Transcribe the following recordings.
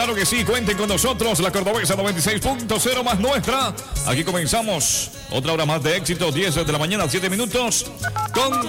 Claro que sí, cuenten con nosotros, la Cordobesa 96.0 más nuestra. Aquí comenzamos otra hora más de éxito, 10 de la mañana, 7 minutos, con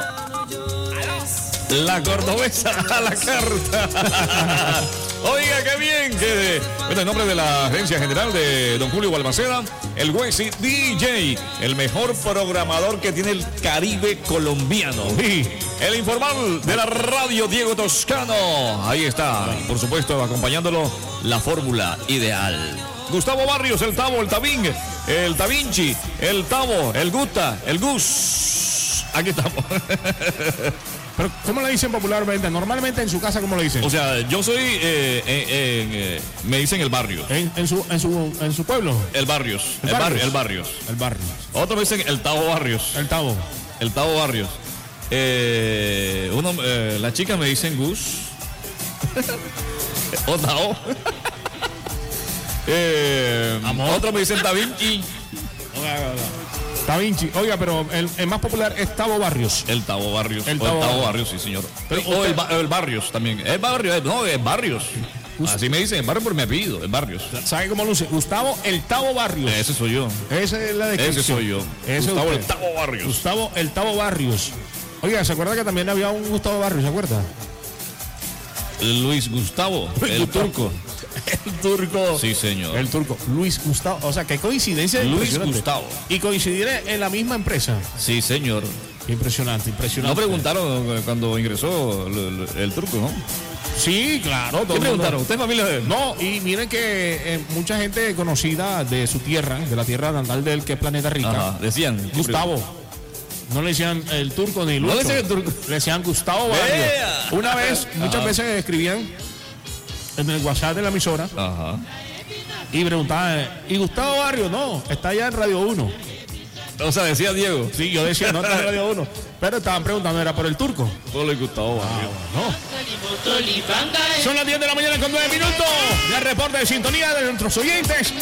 la Cordobesa a la carta. Oiga, qué bien, que bueno, en nombre de la Agencia General de don Julio Balmaceda, el Wessi DJ, el mejor programador que tiene el Caribe colombiano. Y el informal de la radio, Diego Toscano. Ahí está, por supuesto, acompañándolo, la fórmula ideal. Gustavo Barrios, el Tavo, el Tavín, el Tavinci, el Tavo, el Gusta, el Gus. Aquí estamos. Pero, ¿cómo le dicen popularmente? Normalmente en su casa, ¿cómo le dicen? O sea, yo soy, me dicen el Barrio. ¿En su pueblo? El Barrios. El Barrios. El Barrios. Otros me dicen el Tavo Barrios. El Tavo. El Tavo Barrios. Las chicas me dicen Gus. O Tavo. Otros me dicen Da Vinci. Da Vinci. Oiga, pero el más popular es Tavo Barrios. El Tavo Barrios. El Tavo Barrios, sí, señor. Pero, el Barrios también. El Barrio, no, es Barrios. Así me dicen, el Barrio por mi apellido, el Barrios. ¿Sabe cómo luce? Gustavo el Tavo Barrios. Ese soy yo. Esa es la descripción. Ese soy yo. Gustavo el Tavo Barrios. Gustavo el Tavo Barrios. Oiga, ¿se acuerda que también había un Gustavo Barrios? ¿Se acuerda? Luis Gustavo, el turco. El turco. Sí, señor. El turco. Luis Gustavo. O sea, qué coincidencia. Luis Gustavo. Y coincidir en la misma empresa. Sí, señor. Impresionante, impresionante. No preguntaron cuando ingresó el turco, ¿no? Sí, claro. ¿Qué preguntaron? ¿Usted es familia de él? No, y miren que mucha gente conocida de su tierra, de la tierra natal de él, que es Planeta Rica. Ajá, decían. Gustavo. No le decían el turco ni Lucho. No le decían el turco. Le decían Gustavo Barrios. Una vez, muchas veces escribían en el WhatsApp de la emisora. Ajá. Y preguntaban, ¿y Gustavo Barrios? No, está allá en Radio 1. O sea, decía Diego. Sí, yo decía, no está en Radio 1. Pero estaban preguntando, ¿era por el turco? Por el Gustavo Barrios. No. Son las 10 de la mañana con 9 minutos. Ya el reporte de sintonía de nuestros oyentes.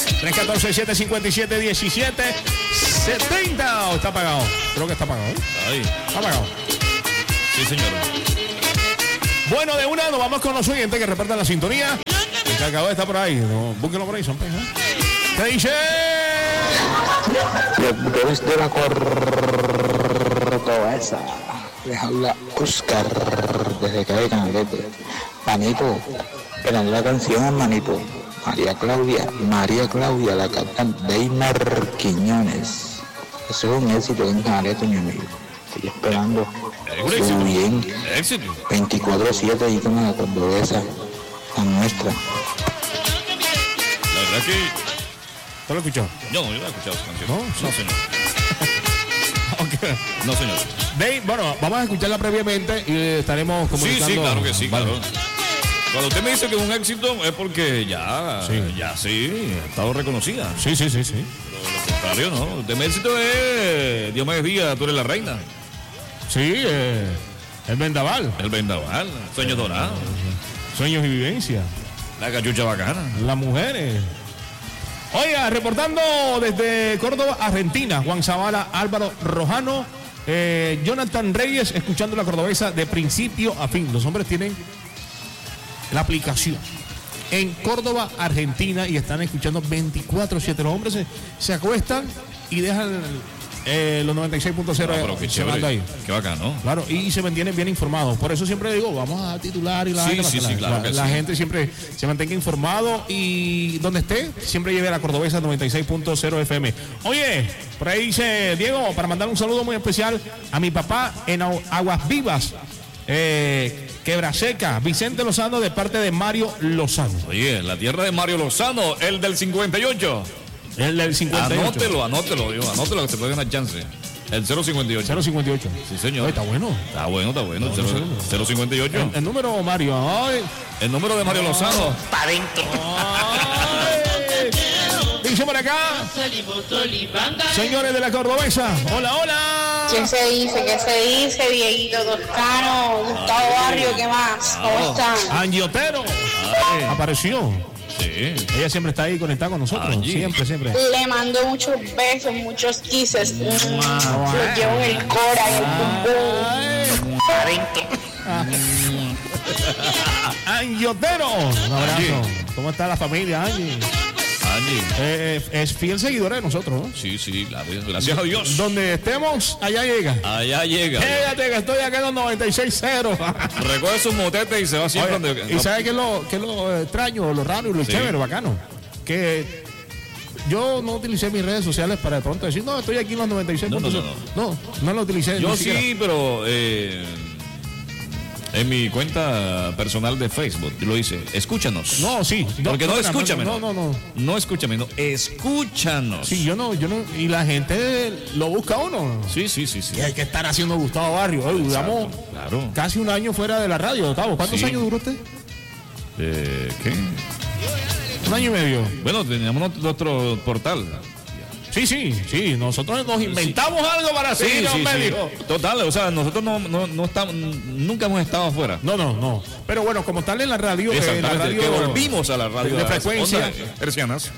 314-757-1770. Está apagado. Creo que está apagado. Ahí. Está apagado. Sí, señor. Bueno, de una nos vamos con los oyentes que repartan la sintonía. El cargador está por ahí. No, búsquenlo por ahí, son pejas. ¿Qué dice? Desde la Cordobesa les habla Oscar desde Calle Canalete. Manito, esperando la canción, manito. María Claudia, la cantante Deimar Quiñones. Eso es un éxito en Canalete, mi amigo. Estoy esperando su bien 24/7 y con la Cordobesa, la nuestra. La verdad que ¿Tú lo escuchó? yo no he escuchado esa canción. No, No, señor. Okay. No, señor. Bueno, vamos a escucharla previamente y estaremos comunicando. Sí, claro que sí, vale. claro. Cuando usted me dice que es un éxito es porque ya sí, ha estado reconocida. Sí. Lo contrario, no. Usted me éxito es Dios me bendiga, tú eres la reina. Sí, el vendaval. El vendaval, sueños dorados, Sueños y vivencias. la cachucha bacana. Las mujeres. Oiga, reportando desde Córdoba, Argentina, Juan Zavala, Álvaro Rojano, Jonathan Reyes, escuchando la Cordobesa de principio a fin. Los hombres tienen la aplicación en Córdoba, Argentina, y están escuchando 24/7. Los hombres se acuestan y dejan los 96.0 pero qué chévere, ahí. qué bacán, ¿no? Claro, y se mantienen bien informados. Por eso siempre digo, vamos a titular y la gente siempre se mantenga informado y donde esté, siempre lleve a la Cordobesa 96.0 FM. Oye, por ahí dice Diego, para mandar un saludo muy especial a mi papá en Aguas Vivas, Quebraseca, Vicente Lozano, de parte de Mario Lozano. Oye, la tierra de Mario Lozano, el del 58. El del 58. Anótelo, que se puede ganar chance. El 058. 058. Sí, señor. Está bueno. Está bueno. El 058. El número, Mario. Ay. El número de Mario Lozano. Para adentro. Dice por acá. Señores de la Cordobesa. Hola. ¿Qué se dice, Dieguito Toscano, Gustavo Barrio, qué más? ¿Cómo están? Angie Otero. Apareció. Sí. Ella siempre está ahí conectada con nosotros. Angie. Siempre. Le mando muchos besos, muchos kisses. Los llevo en el cora y el pum pum. Para adentro. Angie Otero. Un abrazo. Angie. ¿Cómo está la familia, Angie? Angie. Es fiel seguidora de nosotros, ¿no? Sí, sí, gracias a Dios. Donde estemos, allá llega. Allá llega. Fíjate que estoy acá en los 96.0. Recoge sus motetes y se va siempre Oye, donde... ¿y sabe qué es lo extraño, lo raro y lo Sí. chévere, bacano? Que yo no utilicé mis redes sociales para de pronto decir, no, estoy aquí en los 96. No lo utilicé. Yo ni sí, siquiera. pero en mi cuenta personal de Facebook lo hice. Escúchanos. No, sí. Porque no escúchame. No. No escúchame, no. Escúchanos. Sí, yo no. Y la gente lo busca a uno. Sí. Y hay que estar haciendo Gustavo Barrio. Oye, duramos Claro. casi un año fuera de la radio, Gustavo. ¿Cuántos Sí. años duró usted? ¿Qué? 1 año y medio. Bueno, teníamos nuestro portal. Sí. Nosotros nos inventamos algo para seguir los medios. Total, o sea, nosotros no estamos, nunca hemos estado afuera. No. Pero bueno, como tal en la radio, la Exactamente, radio que volvimos a la radio de a las frecuencia. ondas hercianas.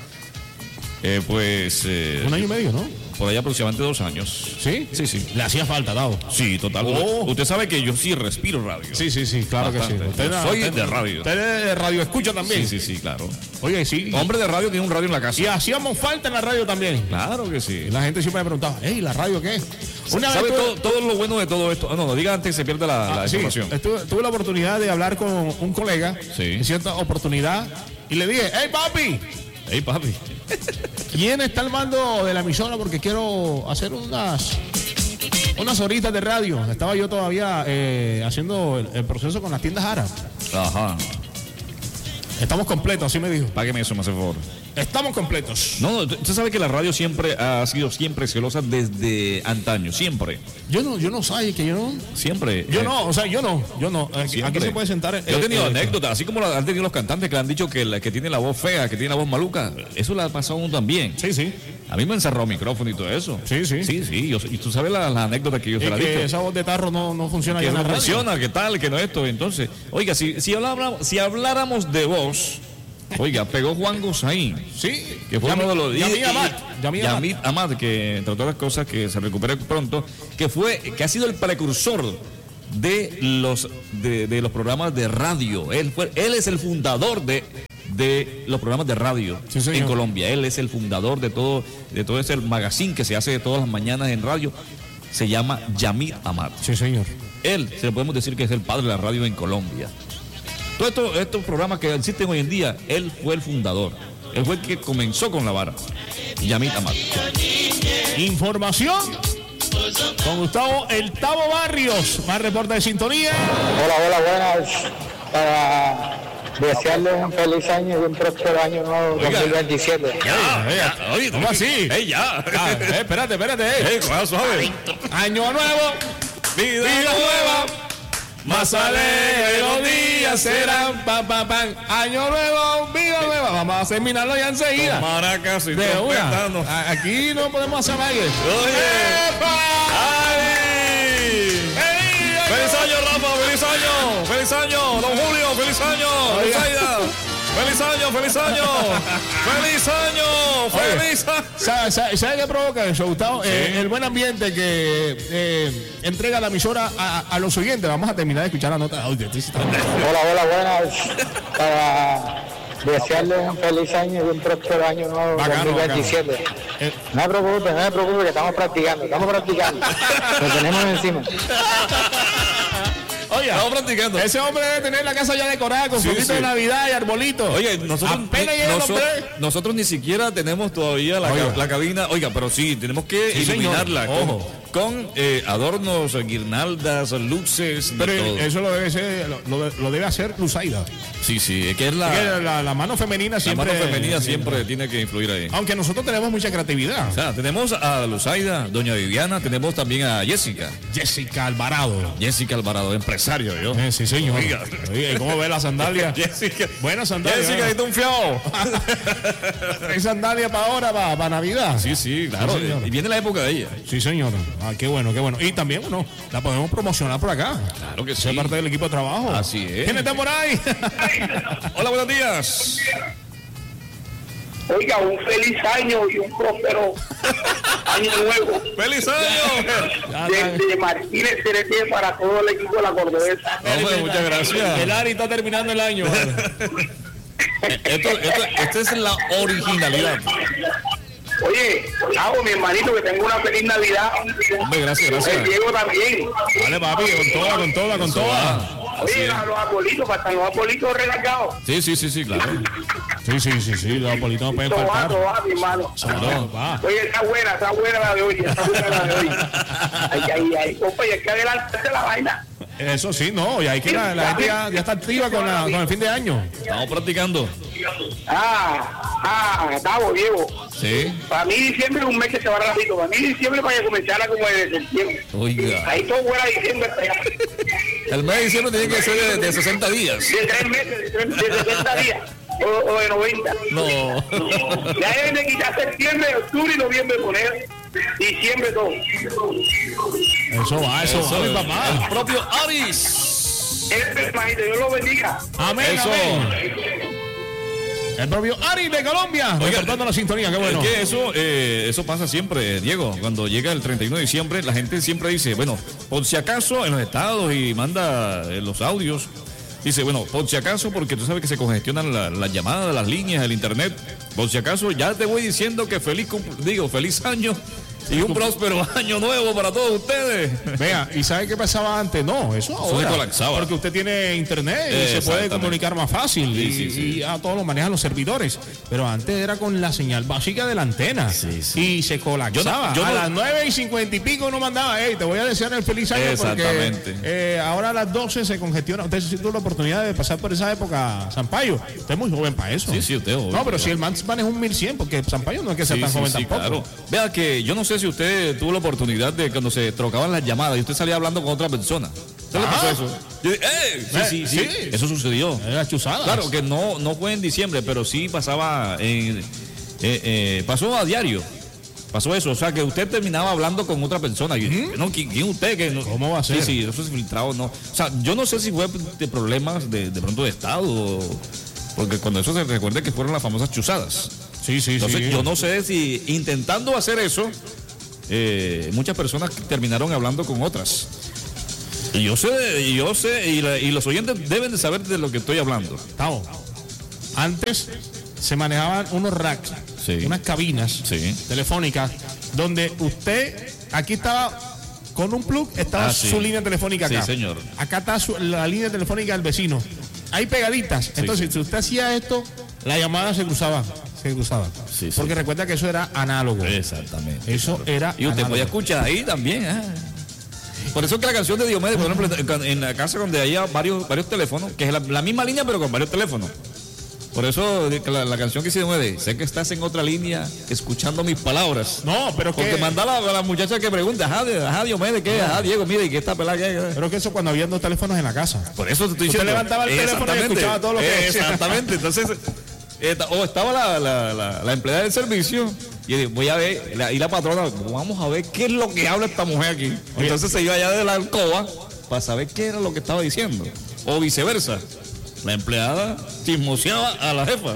Pues 1 año y medio, ¿no? por ahí aproximadamente 2 años. ¿Sí? Sí. Le hacía falta, Dado. Sí, total. Oh. Usted sabe que yo sí respiro radio. Sí, claro Bastante. que sí. Yo soy de radio. Usted es de radio escucha también. Sí, claro. Oye, sí. Hombre de radio tiene un radio en la Y casa. hacíamos falta en la radio también. Claro que sí. Y la gente siempre me preguntaba, hey, ¿la radio qué es? ¿Sabe todo lo bueno de todo esto? No, diga antes, se pierde la Sí, información. tuve la oportunidad de hablar con un colega Sí. en cierta oportunidad y le dije, hey, papi, Ey, papi. ¿quién está al mando de la emisora? Porque quiero hacer unas horitas de radio. Estaba yo todavía haciendo el proceso con las tiendas Ara. Ajá. Estamos completos, así me dijo. Págueme eso, me hace favor. Estamos completos. No, usted sabe que la radio siempre ha sido celosa desde antaño, siempre. Yo no sé, que yo no. Siempre. Yo no. Aquí Siempre. se puede sentar. Yo he tenido anécdotas, así como han tenido los cantantes que le han dicho que la que tiene la voz fea, que tiene la voz maluca, eso le ha pasado a uno también. Sí. A mí me han cerrado micrófono y todo eso. Sí. Y tú sabes las anécdotas que yo Y se las he que dicho. esa voz de tarro no funciona Que ya en la no radio. funciona, que tal, que no esto. Entonces, oiga, si habláramos de voz, oiga, pegó Juan Gosaín. Sí. Que fue uno de los Yamid Amad, que entre otras cosas que se recupere pronto, que ha sido el precursor de los programas de radio. Él es el fundador de los programas de radio Sí, señor. en Colombia. Él es el fundador de todo ese magazine que se hace todas las mañanas en radio. Se llama Yamid Amad. Sí, señor. Él, se le podemos decir que es el padre de la radio en Colombia. Todos estos programas que existen hoy en día, él fue el fundador. Él fue el que comenzó con la vara. Yamid Amad. Información con Gustavo El Tavo Barrios. Más reporte de sintonía. Hola, buenas. Para desearles un feliz año y un próspero año nuevo Oiga. 2027. Oye, ¿cómo así? Ya. Espérate. Suave. Año nuevo, Vida nueva. Más alegre los días serán. Pam. Año nuevo, vida nueva. Vamos a terminarlo ya enseguida. Maracas y De una. trompetando. Aquí no podemos hacer aire. Oye. ¡Epa! ¡Ay! ¡Feliz año, Rafa! ¡Feliz año! ¡Feliz año! ¡Don Julio! ¡Feliz año! Oiga. ¡Luzaida! ¡Feliz año! ¡Feliz año! ¡Feliz año! ¡Feliz año! ¿Sabe qué provoca eso, Gustavo? El buen ambiente que entrega la emisora a los oyentes. Vamos a terminar de escuchar la nota. Hola, buenas. Para desearles un feliz año y un próspero año nuevo Bacano, 2027. No me preocupe, que estamos practicando. Lo tenemos encima. Oye, Estamos practicando. ese hombre debe tener la casa ya decorada con foquitos sí. de Navidad y arbolitos. Oye, Apenas llega el hombre. nosotros ni siquiera tenemos todavía la cabina. Oiga, pero sí, tenemos que Sí, iluminarla señor. Ojo. con adornos, guirnaldas, luces. Pero de todo. eso lo debe ser, lo debe hacer Luzaida. Sí, es que es Que la mano femenina la siempre. mano femenina siempre tiene que influir ahí. Aunque nosotros tenemos mucha creatividad. O sea, tenemos a Luzaida, doña Viviana, tenemos también a Jessica. Jessica Alvarado. Jessica Alvarado, empresario, yo. Sí, señor. Oiga. Oiga, ¿y cómo ve la sandalia? Jessica. Buena sandalia. Jessica, ahí está un fiao. ¿Hay sandalia para ahora, para Navidad? Sí, claro. Sí, señor. Y viene la época de ella. Sí, señor. Ah, qué bueno. Y también, bueno, la podemos promocionar por acá. Claro que Ser sí. parte del equipo de trabajo. Así es. ¿Quién está por ahí? Hola, buenos días. Oiga, un feliz año y un próspero año nuevo. ¡Feliz año! Desde Martínez CRT para todo el equipo de la Cordobesa. Hombre, muchas gracias. El Ari está terminando el año. Esta es la originalidad. Oye, Gabo, mi hermanito, que tengo una feliz Navidad. Hombre, gracias, El gracias. Diego también. Dale, papi, con toda. Oye, a los abuelitos, para los abuelitos regañados. Sí, claro. Sí, los apolitos no pueden Todo va, faltar. mi hermano. Claro, va. Oye, está buena la de hoy. Ay. Oye, hay que adelantarse la vaina. Eso sí, no, y hay que la gente ya está activa con el fin de año. Estamos practicando. Gabo, Diego. Sí. Para mí diciembre es un mes que se va rápido. Para mí diciembre para que comenzara como desde septiembre. Oiga. Ahí todo fuera diciembre. El mes de diciembre tiene que ser de 60 días. De 3 meses, de 60 días. O de 90. No. Ya deben de quitar septiembre, octubre y noviembre, poner diciembre todo. Eso va, mi papá. El propio Aris. Hermanito, Dios lo bendiga. Amén, Eso. amén. El propio Ari de Colombia, reportando la sintonía, qué bueno. Es que eso pasa siempre, Diego. Cuando llega el 31 de diciembre, la gente siempre dice, bueno, por si acaso en los estados y manda los audios. Dice, bueno, por si acaso, porque tú sabes que se congestionan las llamadas, las líneas, el internet. Por si acaso, ya te voy diciendo que feliz año y un próspero año nuevo para todos ustedes. Vea, ¿y sabe qué pasaba antes? No, eso ahora. se colapsaba. Porque usted tiene internet y se puede comunicar más fácil. Sí. Y a todos lo manejan los servidores. Pero antes era con la señal básica de la antena. Sí. Y se colapsaba. A las 9:50 y pico uno mandaba, hey, te voy a desear el feliz año porque ahora a las 12 se congestiona. Usted sí tuvo la oportunidad de pasar por esa época, Sampaio. Usted es muy joven para eso. Sí, usted. No, pero si el man maneja un 1100, porque Sampaio no es que sea tan joven tampoco. Claro. Vea que yo no sé si usted tuvo la oportunidad de cuando se trocaban las llamadas y usted salía hablando con otra persona. ¿Qué le pasó eso? Yo dije, sí. Eso sucedió. Era chuzada. Claro que no fue en diciembre, pero sí pasaba pasó a diario. Pasó eso, o sea que usted terminaba hablando con otra persona. No, ¿quién usted? ¿Cómo va a ser? Sí, eso es filtrado, no. O sea, yo no sé si fue de problemas de pronto de Estado, porque cuando eso se recuerda que fueron las famosas chuzadas. Sí. Entonces, yo no sé si intentando hacer eso, muchas personas terminaron hablando con otras. Y yo sé, y los oyentes deben de saber de lo que estoy hablando. Estamos. Antes se manejaban unos racks, unas cabinas telefónicas, donde usted, aquí estaba con un plug, estaba su línea telefónica acá. Sí, señor. Acá está la línea telefónica del vecino. Hay pegaditas. Entonces, si usted hacía esto, la llamada se cruzaba. Sí. Porque recuerda que eso era análogo. Exactamente. Eso era y usted análogo. podía escuchar ahí también. Por eso que la canción de Diomedes, por ejemplo, en la casa donde haya varios teléfonos, que es la misma línea pero con varios teléfonos. Por eso la canción que hice Diomedes, sé que estás en otra línea escuchando mis palabras. No, pero porque mandaba a la muchacha que pregunta, ajá Diomedes, ¿qué? Ajá Diego, mire, ¿y qué está pelada? ¿Qué? Pero que eso cuando había dos teléfonos en la casa. Por eso te estoy diciendo. Usted levantaba el teléfono y escuchaba todo lo que decía. Exactamente, entonces... estaba la empleada del servicio y voy a ver, y la patrona, vamos a ver qué es lo que habla esta mujer aquí. Entonces se iba allá de la alcoba para saber qué era lo que estaba diciendo. O viceversa. La empleada chismoseaba a la jefa.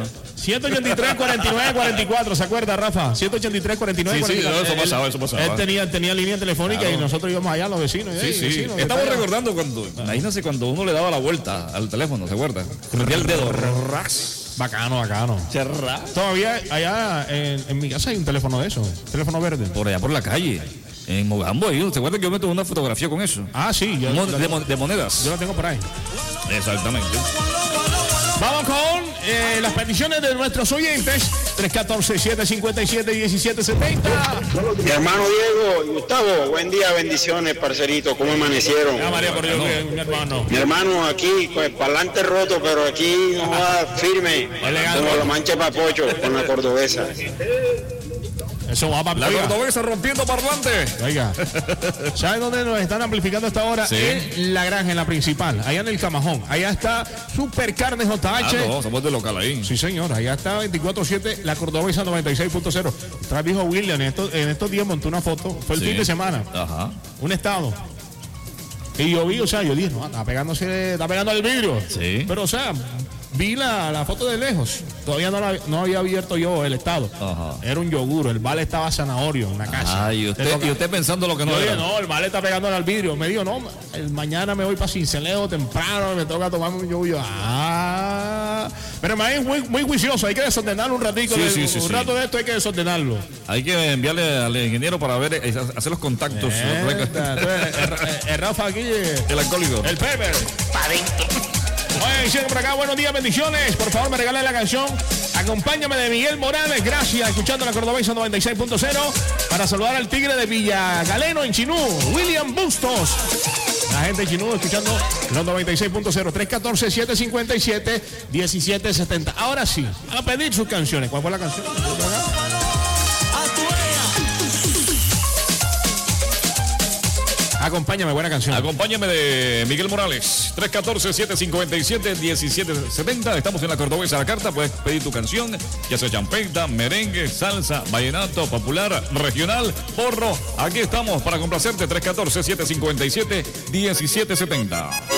183-49-44, ¿se acuerda, Rafa? 183-49-44. Sí, eso pasaba. Él tenía línea telefónica, claro. Y nosotros íbamos allá, los vecinos. Vecinos, estamos recordando imagínense cuando uno le daba la vuelta al teléfono, ¿se acuerda? Prendía el dedo. Bacano. Todavía allá en mi casa hay un teléfono de eso, teléfono verde. Por allá por la calle, en Mogambo, ¿se acuerda que yo me tomé una fotografía con eso? Ah, sí. De monedas. Yo la tengo por ahí. Exactamente. Vamos con las peticiones de nuestros oyentes. 314-757-1770. Mi hermano Diego y Gustavo, buen día, bendiciones, parcerito. ¿Cómo amanecieron? María, por Dios, mi hermano. Mi hermano aquí, pues parlante roto, pero aquí no va firme. Como la mancha papocho con la cordobesa. Eso va para la cordobesa rompiendo parlante. Oiga, ¿saben dónde nos están amplificando hasta ahora? En La Granja, en la principal, allá en el Camajón. Allá está Super Carne JH. No, somos de local ahí. Sí, señor, allá está 24/7, la cordobesa 96.0. Trae viejo William, en estos días montó una foto, fue el fin de semana. Ajá. Un estado. Y yo vi, yo dije, no, está pegando al vidrio. Sí. Pero, Vi la foto de lejos. Todavía no había abierto yo el estado. Ajá. Era un yogur. El vale estaba zanahorio en la casa. Ay, y usted pensando lo que no yo era. dije, no, el vale está pegándole al vidrio. Me dijo, no, mañana me voy para Cincelejo temprano. Me toca tomarme un yogur. Pero es muy juicioso. Hay que desordenarlo un ratito. Un rato de esto hay que desordenarlo. Hay que enviarle al ingeniero para ver, hacer los contactos. El Rafa aquí. El alcohólico. El Pepper. Oye, dicen por acá, buenos días, bendiciones. Por favor, me regalen la canción Acompáñame de Miguel Morales. Gracias, escuchando la Cordobesa 96.0. Para saludar al tigre de Villa Galeno en Chinú, William Bustos. La gente de Chinú escuchando los 96.0. 314-757-1770. Ahora sí, a pedir sus canciones. ¿Cuál fue la canción? Acompáñame, buena canción. Acompáñame de Miguel Morales. 314-757-1770. Estamos en la Cordobesa La Carta. Puedes pedir tu canción, ya sea champeta, merengue, salsa, vallenato, popular, regional, porro. Aquí estamos para complacerte. 314-757-1770.